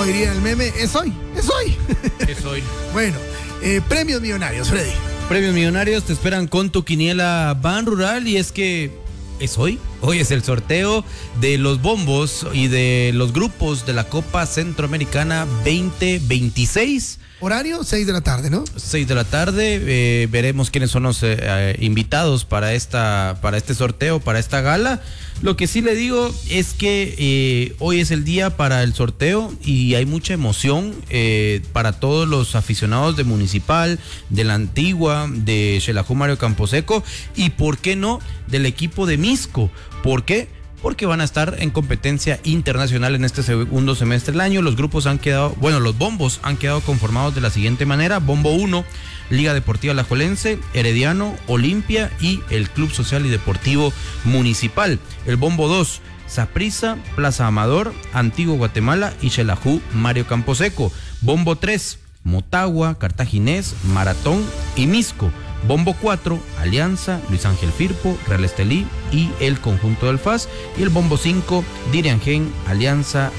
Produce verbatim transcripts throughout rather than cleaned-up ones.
diría el meme, es hoy, es hoy. Es hoy. Bueno, eh, premios millonarios, Freddy. Premios millonarios te esperan con tu quiniela Ban Rural, y es que es hoy. Hoy es el sorteo de los bombos y de los grupos de la Copa Centroamericana veinte veintiséis. Horario, seis de la tarde, ¿no? seis de la tarde, eh, veremos quiénes son los eh, invitados para esta, para este sorteo, para esta gala. Lo que sí le digo es que eh, hoy es el día para el sorteo y hay mucha emoción eh, para todos los aficionados de Municipal, de la Antigua, de Xelajú Mario Camposeco y, ¿por qué no?, del equipo de Misco. ¿Por qué? Porque van a estar en competencia internacional en este segundo semestre del año. Los grupos han quedado, bueno, los bombos han quedado conformados de la siguiente manera: Bombo uno, Liga Deportiva Alajuelense, Herediano, Olimpia y el Club Social y Deportivo Municipal. El Bombo dos, Saprissa, Plaza Amador, Antiguo Guatemala y Xelajú Mario Camposeco. Bombo tres, Motagua, Cartaginés, Maratón y Misco. Bombo cuatro, Alianza, Luis Ángel Firpo, Real Estelí y el conjunto del F A S. Y el Bombo cinco, Diriangén, Alianza,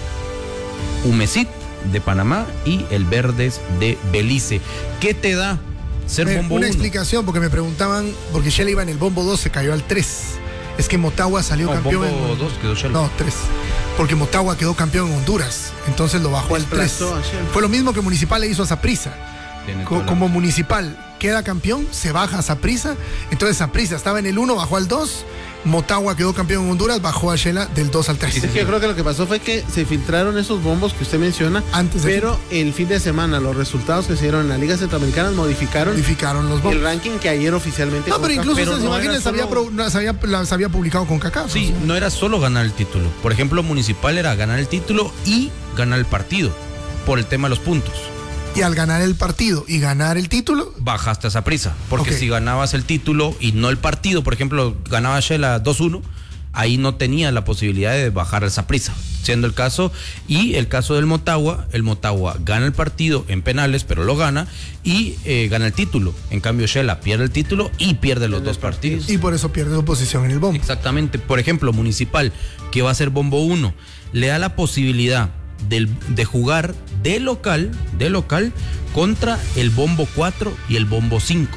Humesit de Panamá y el Verdes de Belice. ¿Qué te da ser Ver, Bombo una uno? explicación, porque me preguntaban, porque Shell iba en el Bombo dos, se cayó al tres. Es que Motagua salió No, campeón Bombo en... dos quedó Shell. No, tres. Porque Motagua quedó campeón en Honduras, entonces lo bajó al tres. Fue lo mismo que Municipal le hizo a Saprissa. Co- como Municipal queda campeón, se baja a Saprissa, entonces Saprissa estaba en el uno, bajó al dos, Motagua quedó campeón en Honduras, bajó a Shela del dos al tres. Es que yo creo que lo que pasó fue que se filtraron esos bombos que usted menciona, Antes de pero el fin de semana los resultados que se dieron en la Liga Centroamericana modificaron, modificaron los bombos. el ranking que ayer oficialmente... No, pero incluso pero esas no imágenes era había, solo- pro- las había, las había publicado con Kaká. Sí, no era solo ganar el título. Por ejemplo, Municipal era ganar el título y ganar el partido por el tema de los puntos. Y al ganar el partido y ganar el título, Bajaste a Saprissa, porque Ok. si ganabas el título y no el partido, por ejemplo, ganaba Shela dos uno, ahí no tenía la posibilidad de bajar al Saprissa, siendo el caso. Y el caso del Motagua, el Motagua gana el partido en penales, pero lo gana y eh, gana el título. En cambio, Shela pierde el título y pierde los dos partidos. y por eso pierde su posición en el bombo. Exactamente. Por ejemplo, Municipal, que va a ser Bombo uno, le da la posibilidad del- de jugar de local, de local contra el Bombo cuatro y el Bombo cinco.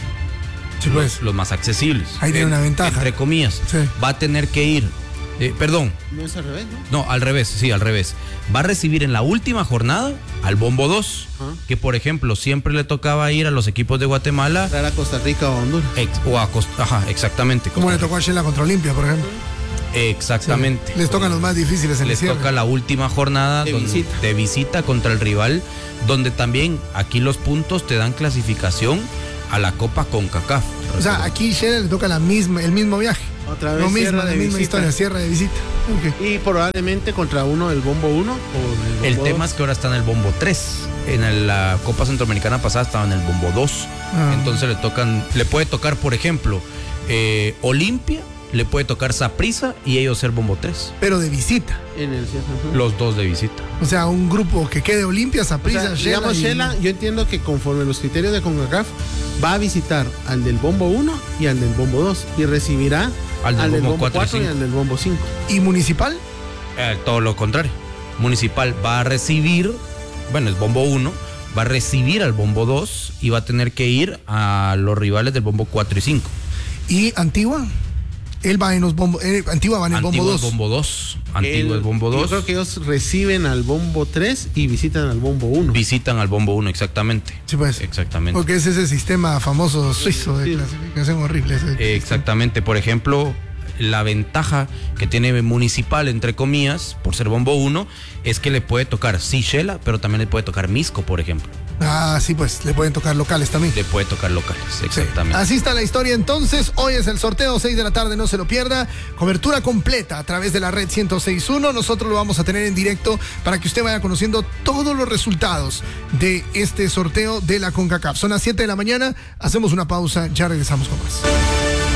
Sí, pues. Los más accesibles. Ahí tiene En- una ventaja. Entre comillas. Sí. Va a tener que ir, eh, perdón, No es al revés, ¿no? no, al revés, sí, al revés. Va a recibir en la última jornada al Bombo dos, Ajá. que por ejemplo siempre le tocaba ir a los equipos de Guatemala. Entrar a Costa Rica o Honduras. ex- o a Costa, ajá, exactamente. Como le Costa tocó a Shela contra Olimpia, por ejemplo. Rica. Exactamente. Les tocan los más difíciles en el Les cierre. toca la última jornada De donde- visita. de visita contra el rival, donde también aquí los puntos te dan clasificación a la Copa CONCACAF. O sea, aquí Shela le toca la misma, el mismo viaje. Otra vez Lo mismo, cierra la de misma visita. historia, cierre de visita. Ok. Y probablemente contra uno del Bombo uno o del El Bombo tema dos. es que ahora está en el Bombo tres. En el- la Copa Centroamericana pasada estaba en el Bombo dos. Ah. Entonces le tocan, le puede tocar, por ejemplo, eh, Olimpia, le puede tocar Saprissa y ellos ser Bombo tres. Pero de visita. En el cierre. Los dos de visita. O sea, un grupo que quede Olimpia, O Saprissa, sea, Shela. digamos, y- Shela, yo entiendo que conforme los criterios de CONCACAF va a visitar al del Bombo uno y al del Bombo dos y recibirá Al al del del Bombo Bombo cuatro y cuatro y cinco. al del Bombo cinco. ¿Y Municipal? Eh, todo lo contrario. Municipal va a recibir, bueno, es Bombo uno, va a recibir al Bombo dos y va a tener que ir a los rivales del Bombo cuatro y cinco. ¿Y Antigua? Él va en los bombos. eh, Antigua va en el Antiguo Bombo es dos. Bombo dos. Antiguo El- es Bombo dos. Yo creo que ellos reciben al Bombo tres y visitan al Bombo uno. Visitan al Bombo uno, exactamente. Sí, pues. Exactamente. Porque es ese sistema famoso suizo de Sí. clasificación horrible. ese Eh, sistema. Exactamente. Por ejemplo, la ventaja que tiene Municipal, entre comillas, por ser Bombo uno, es que le puede tocar sí Shela, pero también le puede tocar Misco, por ejemplo. Ah, sí, pues le pueden tocar locales también. Le puede tocar locales, exactamente. Así está la historia entonces. Hoy es el sorteo, seis de la tarde, no se lo pierda. Cobertura completa a través de la red ciento seis punto uno. Nosotros lo vamos a tener en directo para que usted vaya conociendo todos los resultados de este sorteo de la CONCACAF. Son las siete de la mañana, hacemos una pausa, ya regresamos con más.